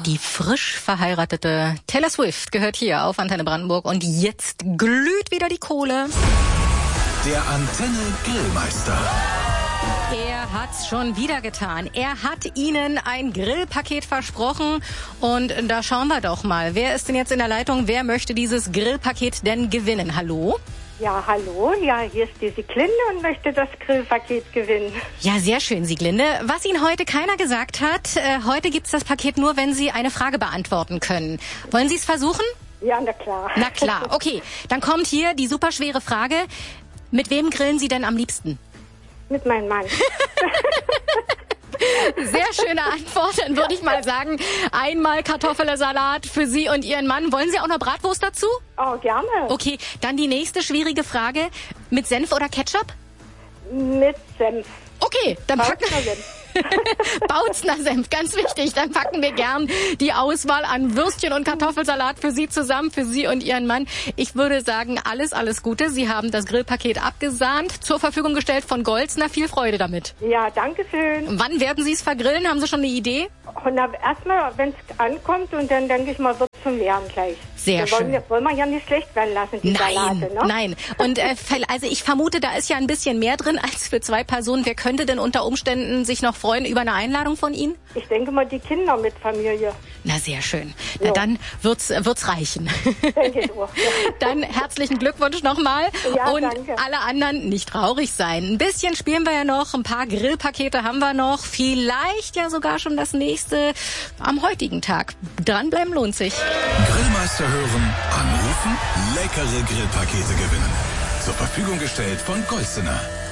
Die frisch verheiratete Taylor Swift gehört hier auf Antenne Brandenburg und jetzt glüht wieder die Kohle. Der Antenne Grillmeister. Er hat's schon wieder getan. Er hat Ihnen ein Grillpaket versprochen und da schauen wir doch mal. Wer ist denn jetzt in der Leitung? Wer möchte dieses Grillpaket denn gewinnen? Hallo? Ja, hallo. Ja, hier ist die Sieglinde und möchte das Grillpaket gewinnen. Ja, sehr schön, Sieglinde. Was Ihnen heute keiner gesagt hat, heute gibt's das Paket nur, wenn Sie eine Frage beantworten können. Wollen Sie es versuchen? Ja, na klar. Na klar, okay. Dann kommt hier die superschwere Frage. Mit wem grillen Sie denn am liebsten? Mit meinem Mann. Sehr schöne Antwort. Dann würde ich mal sagen, einmal Kartoffelsalat für Sie und Ihren Mann. Wollen Sie auch noch Bratwurst dazu? Oh, gerne. Okay, dann die nächste schwierige Frage. Mit Senf oder Ketchup? Mit Senf. Okay, dann packen Bautzner Senf. Bautzner Senf, ganz wichtig. Dann packen wir gern die Auswahl an Würstchen und Kartoffelsalat für Sie zusammen, für Sie und Ihren Mann. Ich würde sagen, alles Gute. Sie haben das Grillpaket abgesahnt, zur Verfügung gestellt von Golzner. Viel Freude damit. Ja, danke schön. Wann werden Sie es vergrillen? Haben Sie schon eine Idee? Und erstmal, wenn es ankommt und dann denke ich mal, wird es schon werden gleich. Sehr schön. Wollen wir ja nicht schlecht werden lassen, die Salate, ne? Nein. Und also ich vermute, da ist ja ein bisschen mehr drin als für 2 Personen. Wer könnte denn unter Umständen sich noch freuen über eine Einladung von Ihnen? Ich denke mal, die Kinder mit Familie. Na, sehr schön. Na, dann wird's reichen. Denke ich auch. Dann herzlichen Glückwunsch nochmal. Ja, und danke. alle anderen nicht traurig sein. Ein bisschen spielen wir ja noch, ein paar Grillpakete haben wir noch. Vielleicht ja sogar schon das nächste am heutigen Tag. Dranbleiben lohnt sich. Grillmeister hören, anrufen, leckere Grillpakete gewinnen. Zur Verfügung gestellt von Golzener.